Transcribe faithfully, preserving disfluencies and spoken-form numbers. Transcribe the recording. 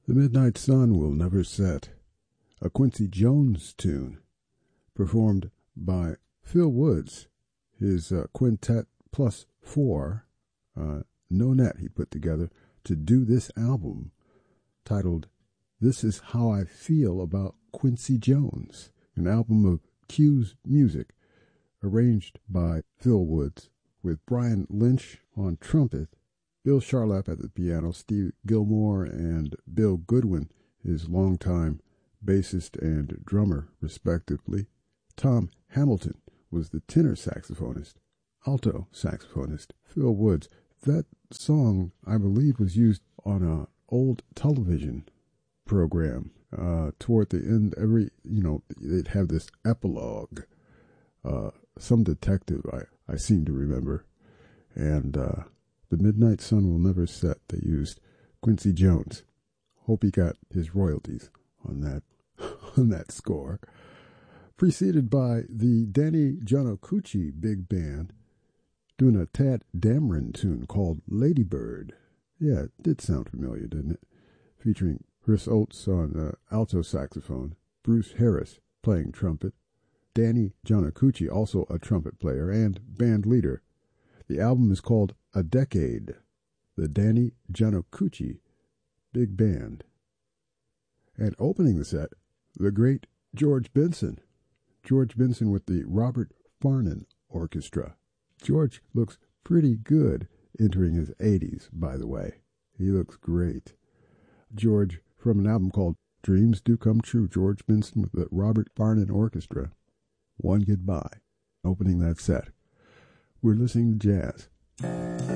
The Midnight Sun Will Never Set, a Quincy Jones tune, performed by Phil Woods, his uh, quintet plus four, uh, no net he put together to do this album, titled This Is How I Feel About Quincy Jones, an album of Q's music, arranged by Phil Woods, with Brian Lynch on trumpet, Bill Charlap at the piano, Steve Gilmore and Bill Goodwin, his longtime bassist and drummer, respectively. Tom Hamilton was the tenor saxophonist. Alto saxophonist, Phil Woods. That song, I believe, was used on an old television program. Uh, toward the end, every, you know, they'd have this epilogue. Uh, some detective, I, I seem to remember. And, uh, The Midnight Sun Will Never Set. They used Quincy Jones. Hope he got his royalties on that on that score. Preceded by the Danny Giannocucci Big Band doing a Tad Dameron tune called Lady Bird. Yeah, it did sound familiar, didn't it? Featuring Chris Oates on uh, alto saxophone, Bruce Harris playing trumpet, Danny Giannocucci, also a trumpet player and band leader. The album is called A Decade, the Danny Giannocucci Big Band. And opening the set, the great George Benson. George Benson with the Robert Farnon Orchestra. George looks pretty good entering his eighties, by the way. He looks great. George, from an album called Dreams Do Come True, George Benson with the Robert Farnon Orchestra. One Goodbye. Opening that set. We're listening to jazz.